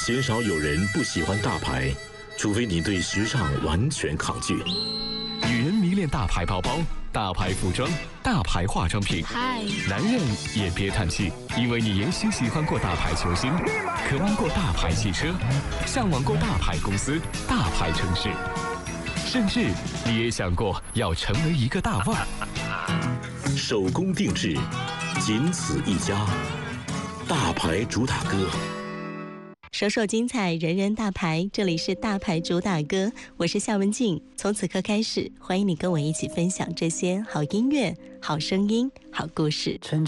鲜少有人不喜欢大牌，除非你对时尚完全抗拒。 女人迷恋大牌包包、大牌服装、大牌化妆品。男人也别叹气，因为你也许喜欢过大牌球星，渴望过大牌汽车，向往过大牌公司、大牌城市，甚至你也想过要成为一个大腕。 手工定制，仅此一家，大牌主打歌。 首首精彩，人人大牌，这里是大牌主打歌，我是夏文静。从此刻开始，欢迎你跟我一起分享这些好音乐、好声音、好故事。